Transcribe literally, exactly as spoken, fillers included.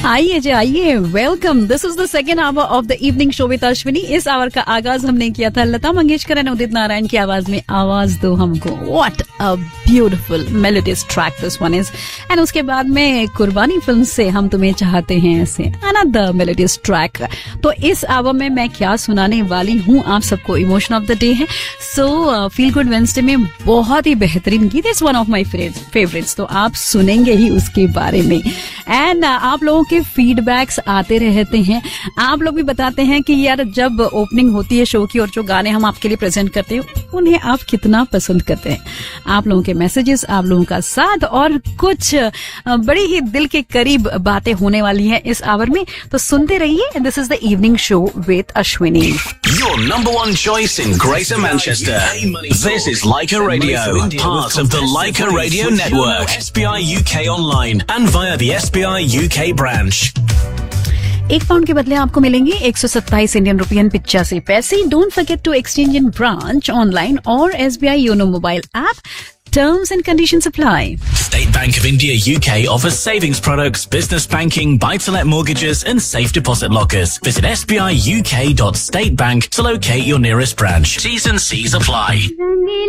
आइए जी आइए, welcome. This is the second hour of the evening show with Ashwini. इस our का आगाज हमने किया था लता मंगेशकर एंड उदित नारायण की आवाज में, आवाज दो हमको। What a beautiful melodious track this one is. And उसके बाद में कुर्बानी फिल्म से हम तुम्हें चाहते हैं ऐसे, अनदर मेलोडियस ट्रैक। तो इस आवर में मैं क्या सुनाने वाली हूँ आप सबको, इमोशन ऑफ द डे है। सो फील गुड वेडनेसडे में बहुत ही बेहतरीन गीत, is one of my favourites, तो आप सुनेंगे ही उसके बारे में। एंड uh, आप लोगों के फीडबैक्स आते रहते हैं, आप लोग भी बताते हैं कि यार जब ओपनिंग होती है शो की और जो गाने हम आपके लिए प्रेजेंट करते हैं उन्हें आप कितना पसंद करते हैं। आप लोगों के मैसेजेस, आप लोगों का साथ और कुछ uh, बड़ी ही दिल के करीब बातें होने वाली हैं इस आवर में, तो सुनते रहिए। This is the evening show with Ashwini. Your number one choice in Greater Manchester. This is Leica Radio, part of the Leica Radio Network. S B I U K online and via the S B I U K branch. एक pound के बदले आपको मिलेंगे एक सौ सत्ताईस Indian रुपये पिचासी पैसे। Don't forget to exchange in branch, online और S B I YONO mobile app. Terms and conditions apply. State Bank of India U K offers savings products, business banking, buy-to-let mortgages and safe deposit lockers. Visit s b i u k dot state bank to locate your nearest branch. T's and C's apply.